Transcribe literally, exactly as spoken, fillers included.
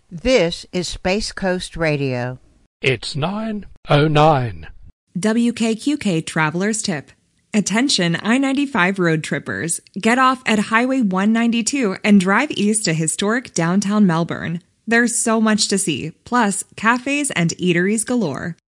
This is Space Coast Radio. It's nine oh nine. W K Q K Traveler's Tip. Attention I ninety-five road trippers. Get off at Highway one ninety-two and drive east to historic downtown Melbourne. There's so much to see, plus cafes and eateries galore.